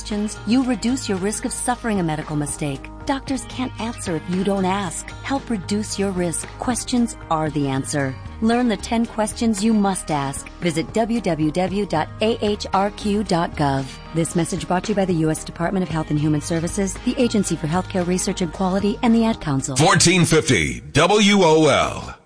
questions, you reduce your risk of suffering a medical mistake. Doctors can't answer if you don't ask. Help reduce your risk. Questions are the answer. Learn the 10 questions you must ask. Visit www.ahrq.gov. This message brought to you by the U.S. Department of Health and Human Services, the Agency for Healthcare Research and Quality, and the Ad Council. 1450 WOL.